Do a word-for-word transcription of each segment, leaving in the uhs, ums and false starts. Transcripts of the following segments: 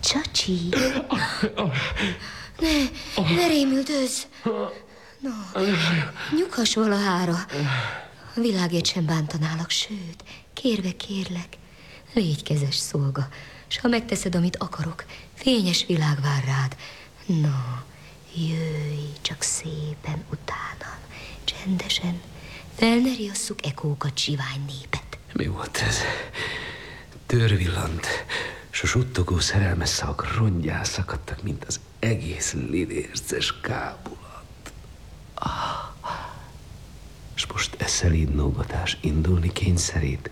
Csacsi! Ne, ne rémüldözz! No, nyughass valahára. A világért sem bántanálak, sőt, kérve kérlek, légy kezes szolga, s ha megteszed, amit akarok, fényes világ vár rád. No, jöjj csak szépen utánam, csendesen, fel ne riasszuk ekókat, csivány népet. Mi volt ez? Tőrvillant, s a suttogó szerelmes szavak rongyá szakadtak, mint az egész lidérces kábulat. Ah. És most e szelíd nógatás indulni kényszerít.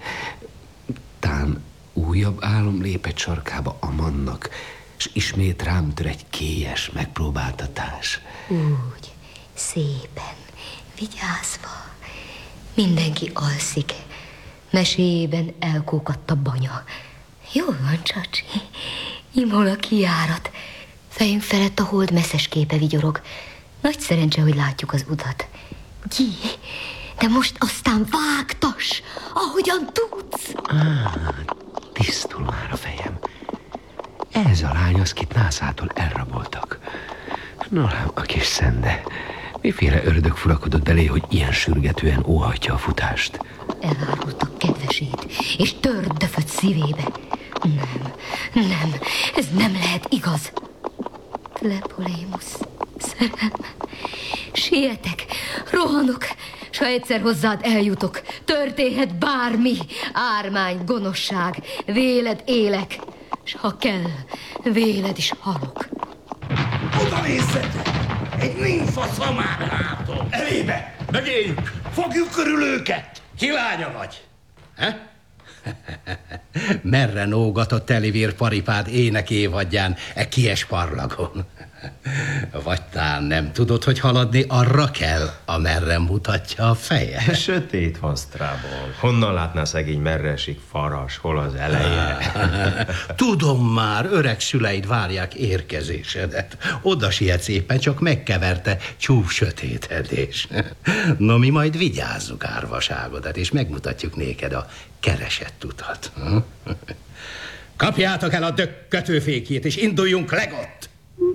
Tán újabb álom lépett sarkába Amannak, s ismét rám tör egy kélyes megpróbáltatás. Úgy, szépen, vigyázva. Mindenki alszik. Meséjében elkókadt a banya. Jól van, Csacsi. Imol a kijárat. Fejünk felett a hold messzes képe vigyorog. Nagy szerencse, hogy látjuk az utat. Gyí, de most aztán vágtass, ahogyan tudsz. Á, tisztul már a fejem. Ez a lány az, kit nászától elraboltak. No, a kis szende. Miféle ördög furakodott belé, hogy ilyen sürgetően óhajtja a futást? Elárultak kedvesét, és tört döfött szívébe. Nem, nem, ez nem lehet igaz. Tlepolémusz, szerelme, sietek, rohanok, s ha egyszer hozzád eljutok, történhet bármi, ármány, gonoszság, véled élek, s ha kell, véled is halok. Oda nézzetek! Egy nimfa szamár látom! Elébe! Megéljük! Fogjuk körül őket! Ki lánya vagy? He? Merre nógatott Elivír paripád ének évadján e kies parlagon? Vagy tán nem tudod, hogy haladni arra kell, amerre mutatja a feje? Sötét van Sztrábon. Honnan látná szegény, merre esik faras, hol az eleje? Tudom már, öreg szüleid várják érkezésedet. Oda sietsz éppen, csak megkeverte csúf sötétedés. No, mi majd vigyázzuk árvaságodat, és megmutatjuk néked a keresett utat. Kapjátok el a dökk kötőfékjét, és induljunk legott!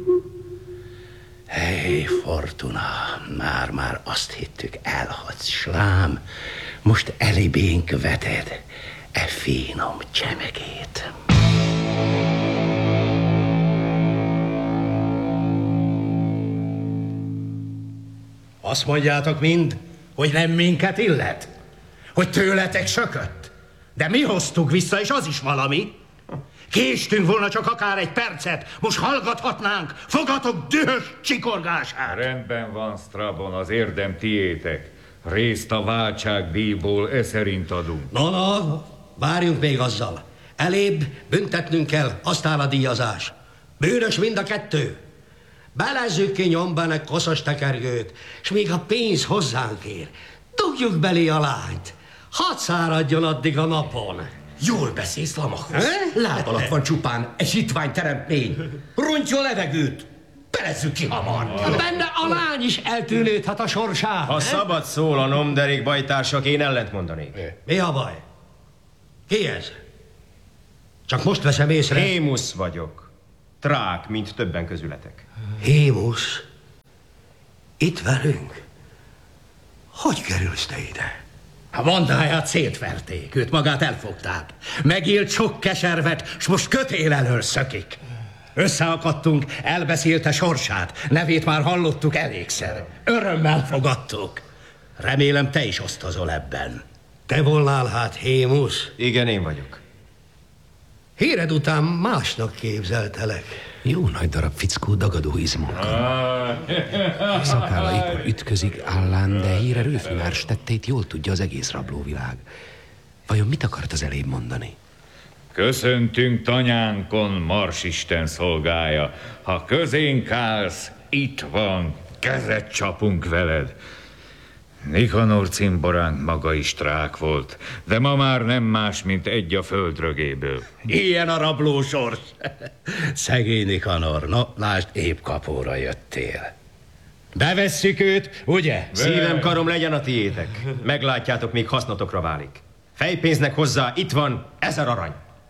Hey, Fortuna, már-már azt hittük, elhatsz, slám. Most elibénk veted e finom csemegét. Azt mondjátok mind, hogy nem minket illet? Hogy tőletek sökött? De mi hoztuk vissza, és az is valami. Késtünk volna csak akár egy percet, most hallgathatnánk, fogatok dühös csikorgását. Rendben van, Sztrabon, az érdem tiétek. Részt a váltságdíjból e szerint adunk. No, no, várjunk még azzal. Elébb büntetnünk kell, aztán a díjazás. Bűnös mind a kettő. Belezzük ki nyomban egy koszos tekergőt, és még a pénz hozzánk ér. Dugjuk belé a lányt. Hadd száradjon addig a napon. Jól beszélsz, Lamachus. Láb alatt van csupán egy hitvány teremtmény. Rontja a levegőt. Belezzük ki hamar. Benne a lány is eltűnődhet a sorsán. Ha szabad szólanom, derék bajtársak, én ellent mondanék. Mi a baj? Ki ez? Csak most veszem észre. Hémusz vagyok. Trák, mint többen közületek. Hémusz? Itt velünk? Hogy kerülsz te ide? A bandáját szétverték, őt magát elfogták. Megélt sok keservet, s most kötél elől szökik. Összeakadtunk, elbeszélte sorsát, nevét már hallottuk elégszer. Örömmel fogadtuk. Remélem, te is osztozol ebben. Te volnál hát Hémusz? Igen, én vagyok. Híred után másnak képzeltelek. Jó nagy darab fickó dagadó izmokkal. Szakálla ipar ütközik állán, de híre Rőfinárs tettét jól tudja az egész rablóvilág. Vajon mit akart az elébb mondani? Köszöntünk tanyánkon, Marsisten szolgája. Ha közénk állsz, itt van, kezet csapunk veled. Nikanor cimboránk maga is trák volt, de ma már nem más, mint egy a földrögéből. Ilyen a rablósors. Szegény Nikanor, no, lásd, épp kapóra jöttél. Bevesszük őt, ugye? Szívem, karom, legyen a tiétek. Meglátjátok, még hasznotokra válik. Fejpénznek hozzá, itt van ezer arany.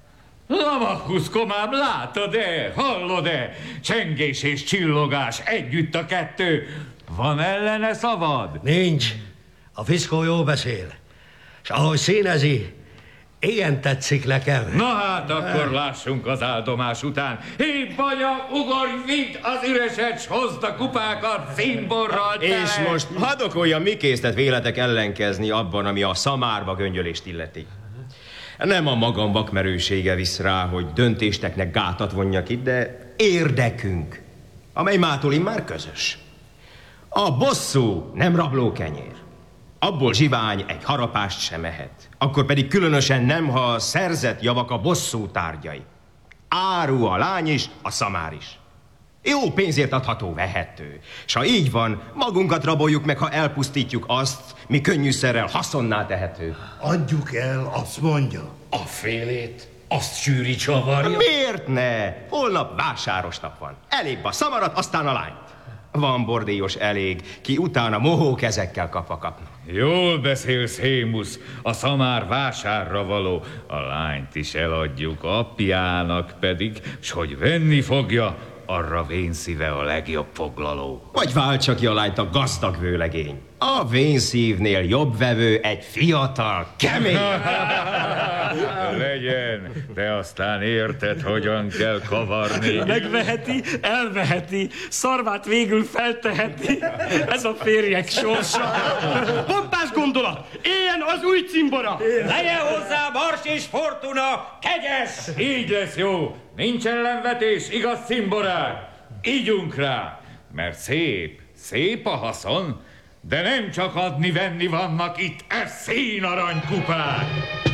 Lavackusz komám, látod-e, hallod-e? Csengés és csillogás, együtt a kettő. Van ellene szavad? Nincs. A fiszkó jó beszél. És ahogy színezi, ilyen tetszik nekem. Na hát, akkor lássunk az áldomás után. Hív banya, ugorj, vidd az üreset, s hozd a kupákat színborral tele. És most hadokolja, mi késztet véletek ellenkezni abban, ami a szamárba göngyölést illeti. Nem a magam vakmerősége visz rá, hogy döntésteknek gátat vonjak itt, de érdekünk, amely mától immár közös. A bosszú nem rablókenyér. Abból zsivány egy harapást sem ehet. Akkor pedig különösen nem, ha a szerzett javak a bosszú tárgyai. Áru a lány is, a szamár is. Jó pénzért adható, vehető. S ha így van, magunkat raboljuk meg, ha elpusztítjuk azt, mi könnyűszerrel haszonná tehető. Adjuk el, azt mondja. A félét, azt sűri csavarja. Miért ne? Holnap vásáros nap van. Elébb a szamarat, aztán a lányt. Van bordélyos elég, ki utána mohó kezekkel kapva kapna. Jól beszélsz, Hémusz, a szamár vásárra való, a lányt is eladjuk apjának pedig, s hogy venni fogja, arra vénszíve a legjobb foglaló. Vagy váltsa ki a lányt a gazdag vőlegény. A vénszívnél jobb vevő egy fiatal, kemény. Legyen, de aztán érted, hogyan kell kavarni. Megveheti, elveheti, szarvát végül felteheti. Ez a férjek sorsa. Pompás gondolat! Éljen az új cimbora! Legyen hozzá Mars és Fortuna, kegyes! Így lesz jó. Nincs ellenvetés, igaz, cimborák? Ígyunk rá, mert szép, szép a haszon, de nem csak adni-venni vannak itt e színarany kupák.